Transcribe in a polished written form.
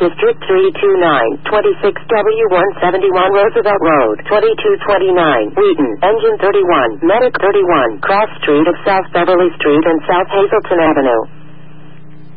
District 329, 26W171 Roosevelt Road, 2229, Wheaton, Engine 31, Medic 31, Cross Street of South Beverly Street and South Hazleton Avenue.